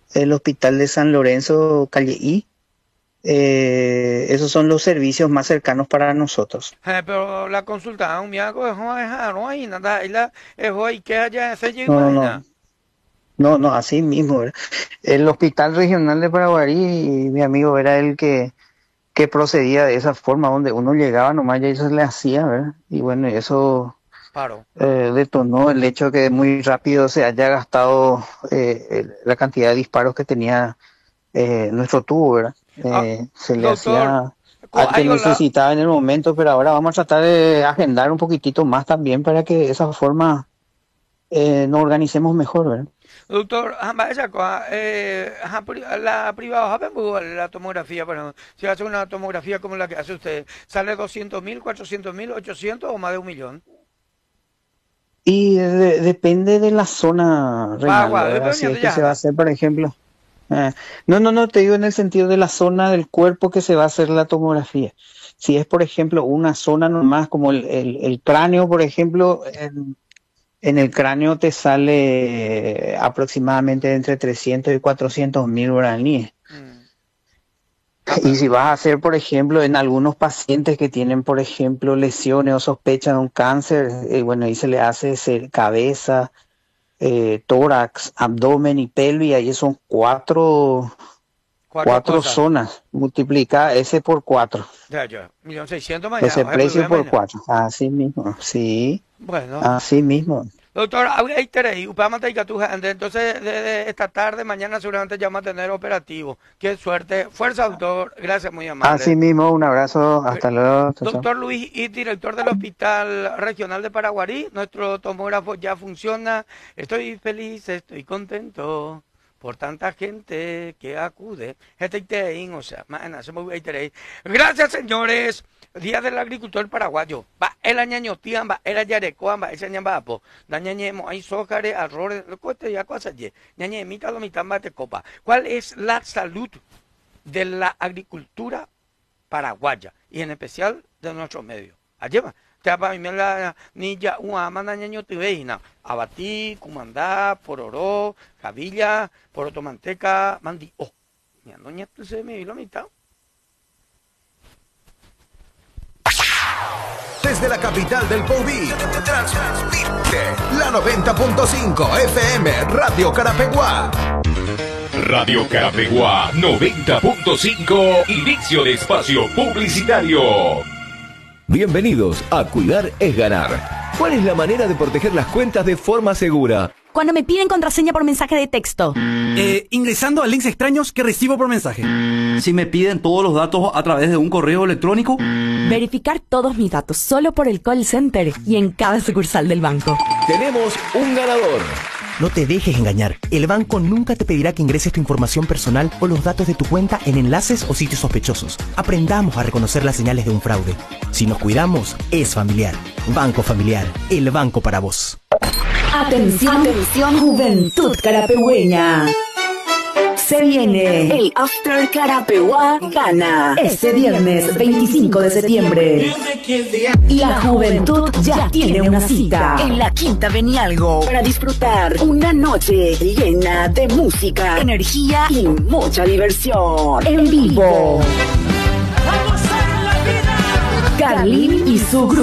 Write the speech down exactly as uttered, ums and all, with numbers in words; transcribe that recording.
el hospital de San Lorenzo, calle I. Eh, esos son los servicios más cercanos para nosotros. Eh, pero la consulta, un miago es no hay nada, y la es hoy que haya ese No, no, no, no, no, así mismo, ¿verdad? El hospital regional de Paraguarí, mi amigo, era el que, que procedía de esa forma, donde uno llegaba nomás y eso se le hacía, ¿verdad? Y bueno, eso Paro. Eh, detonó el hecho que muy rápido se haya gastado eh, el- la cantidad de disparos que tenía eh, nuestro tubo, ¿verdad? Ah, Eh, se le doctor, hacía al que hay la, necesitaba en el momento, pero ahora vamos a tratar de agendar un poquitito más también para que de esa forma eh, nos organicemos mejor, ¿verdad? doctor, jamba esa cosa, eh, ajá, pri- la privada, ¿sabe muy bien la tomografía? Bueno, si hace una tomografía como la que hace usted, ¿sale doscientos mil, cuatrocientos mil, ochocientos o más de un millón? Y de- depende de la zona, Reinaldo, Pagua, ¿verdad? Si depende es de que se va a ya. hacer, por ejemplo, eh, no, no, no, te digo en el sentido de la zona del cuerpo que se va a hacer la tomografía. Si es, por ejemplo, una zona nomás como el, el, el cráneo, por ejemplo, en, en el cráneo te sale eh, aproximadamente entre trescientos y cuatrocientos mil guaraníes. Mm. Ah, Y pero, si vas a hacer, por ejemplo, en algunos pacientes que tienen, por ejemplo, lesiones o sospechan de un cáncer, eh, bueno, ahí se le hace se- cabeza, eh, tórax, abdomen y pelvis, ahí son cuatro, cuatro cuatro cosas. zonas, multiplica ese por cuatro, Ya, ya. Millón seiscientos mañana, ese oye, pues voy precio a por mañana. cuatro, así mismo, sí, Bueno, así mismo. doctor, ahí tenéis, upama te tu gente, entonces de, de esta tarde, mañana seguramente ya vamos a tener operativo. Qué suerte. Fuerza, doctor. Gracias, muy Así amable. mismo, un abrazo, Eh, hasta luego, chao, chao. Doctor Luis y director del Hospital Regional de Paraguarí, nuestro tomógrafo ya funciona. Estoy feliz, estoy contento por tanta gente que acude. Este iteín, o sea, mañana se me voy a iteín. Gracias, señores. Día del agricultor paraguayo. Va, el añaño tian, va, el ayarecoan, va, ese añambapo. Dañañemo, hay sójare, arroz, lo cueste ya cosas, ye. Ñañe, mitad lo mitad más de copa. ¿Cuál es la salud de la agricultura paraguaya y en especial de nuestros medios? Allí va. Te para mí la niña una amana ñaño tibeina, abatí, cumandá, pororó, cabilla, poroto manteca, mandi. Oh, mi doña se me vio la mitad. Desde la capital del Poví, transmite la noventa punto cinco F M Radio Carapeguá. Radio Carapeguá noventa punto cinco, inicio de espacio publicitario. Bienvenidos a Cuidar es Ganar. ¿Cuál es la manera de proteger las cuentas de forma segura? Cuando me piden contraseña por mensaje de texto. Eh, ingresando a links extraños que recibo por mensaje. Si me piden todos los datos a través de un correo electrónico. Verificar todos mis datos solo por el call center y en cada sucursal del banco. Tenemos un ganador. No te dejes engañar. El banco nunca te pedirá que ingreses tu información personal o los datos de tu cuenta en enlaces o sitios sospechosos. Aprendamos a reconocer las señales de un fraude. Si nos cuidamos, es familiar. Banco Familiar, el banco para vos. Atención, atención, juventud carapegüeña. Se viene el After Carapeguá Gana este viernes veinticinco de septiembre. La juventud ya tiene una cita en la Quinta Benialgo para disfrutar una noche llena de música, energía y mucha diversión en vivo. Carlín y su grupo.